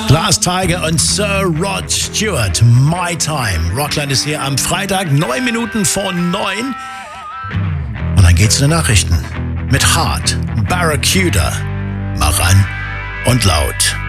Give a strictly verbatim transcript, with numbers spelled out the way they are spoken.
Glass Tiger und Sir Rod Stewart, My Time. Rockland ist hier am Freitag, neun Minuten vor neun. Und dann geht's in den Nachrichten mit Hart, Barracuda. Mach an und laut.